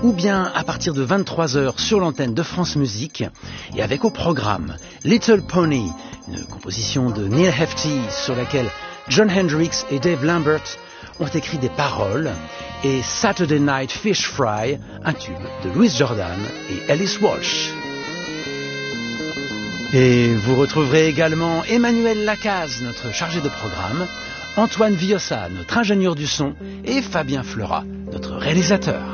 ou bien à partir de 23h sur l'antenne de France Musique, et avec au programme Little Pony, une composition de Neil Hefti sur laquelle John Hendricks et Dave Lambert ont écrit des paroles, et Saturday Night Fish Fry, un tube de Louis Jordan et Alice Walsh. Et vous retrouverez également Emmanuel Lacaze, notre chargé de programme, Antoine Villossa, notre ingénieur du son, et Fabien Fleurat, notre réalisateur.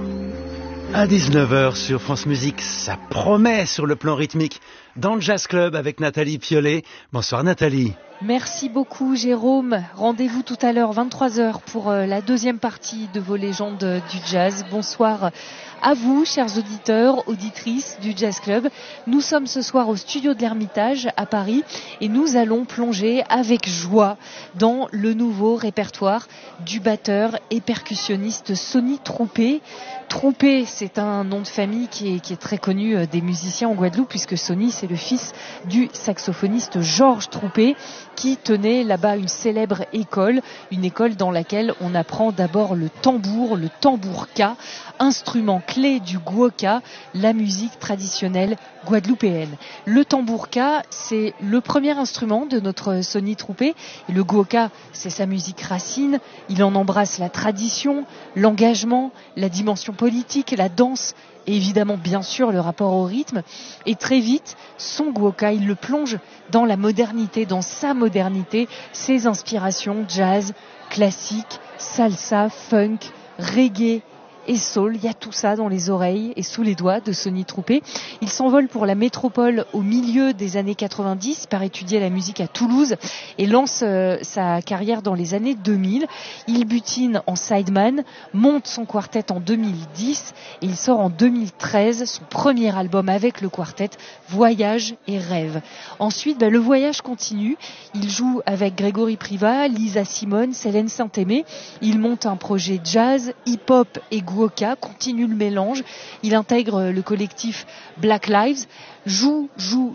À 19h sur France Musique, ça promet sur le plan rythmique, dans le Jazz Club avec Nathalie Piolet. Bonsoir Nathalie. Merci beaucoup Jérôme. Rendez-vous tout à l'heure 23h pour la deuxième partie de vos légendes du jazz. Bonsoir à vous, chers auditeurs, auditrices du Jazz Club. Nous sommes ce soir au studio de l'Ermitage à Paris et nous allons plonger avec joie dans le nouveau répertoire du batteur et percussionniste Sonny Troupé. Troupé, c'est un nom de famille qui est très connu des musiciens en Guadeloupe, puisque Sonny, c'est le fils du saxophoniste Georges Troupé, qui tenait là-bas une célèbre école, une école dans laquelle on apprend d'abord le tambourka, instrument clé du guoka, la musique traditionnelle guadeloupéenne. Le tambourka, c'est le premier instrument de notre Sonny Troupé, et le guoka, c'est sa musique racine. Il en embrasse la tradition, l'engagement, la dimension politique, la danse, et évidemment, bien sûr, le rapport au rythme. Et très vite, son guoka, il le plonge dans la modernité, dans sa modernité, ses inspirations jazz, classique, salsa, funk, reggae et soul. Il y a tout ça dans les oreilles et sous les doigts de Sonny Troupé. Il s'envole pour la métropole au milieu des années 90, part étudier la musique à Toulouse et lance sa carrière dans les années 2000. Il butine en sideman, monte son quartet en 2010 et il sort en 2013 son premier album avec le quartet, Voyage et Rêve. Ensuite, le voyage continue. Il joue avec Grégory Privat, Lisa Simone, Célène Saint-Aimé. Il monte un projet jazz, hip-hop et guoka, continue le mélange. Il intègre le collectif Black Lives, joue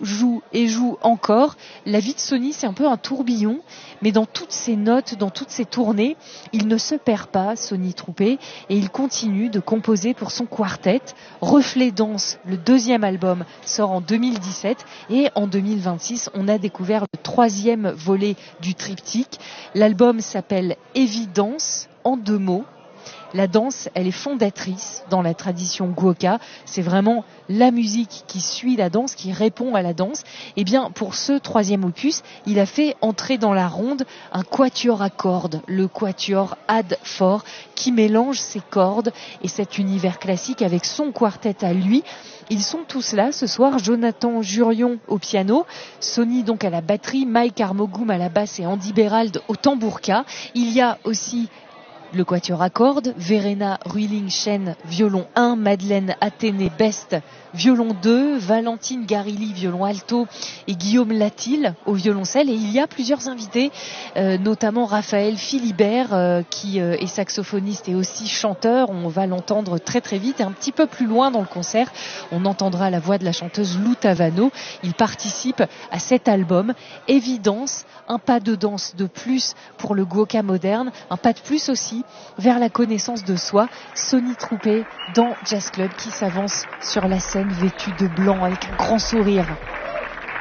encore. La vie de Sonny, c'est un peu un tourbillon, mais dans toutes ses notes, dans toutes ses tournées, il ne se perd pas, Sonny Troupé, et il continue de composer pour son quartet. Reflet Danse, le deuxième album, sort en 2017, et en 2026, on a découvert le troisième volet du triptyque. L'album s'appelle Évidence, en 2 mots. La danse, elle est fondatrice dans la tradition guoka. C'est vraiment la musique qui suit la danse, qui répond à la danse. Et bien, pour ce troisième opus, il a fait entrer dans la ronde un quatuor à cordes, le quatuor Ad Fort, qui mélange ses cordes et cet univers classique avec son quartet à lui. Ils sont tous là ce soir. Jonathan Jurion au piano, Sonny donc à la batterie, Mike Armogoum à la basse et Andy Berald au tambourka. Il y a aussi le quatuor à cordes, Verena Ruiling-Chen, violon 1, Madeleine Athénée Best, violon 2, Valentine Garilli, violon alto et Guillaume Latil au violoncelle. Et il y a plusieurs invités, notamment Raphaël Philibert, qui est saxophoniste et aussi chanteur. On va l'entendre très très vite. Et un petit peu plus loin dans le concert, on entendra la voix de la chanteuse Lou Tavano. Il participe à cet album, Évidence, un pas de danse de plus pour le guoka moderne, un pas de plus aussi vers la connaissance de soi. Sonny Troupé dans Jazz Club qui s'avance sur la scène vêtu de blanc avec un grand sourire.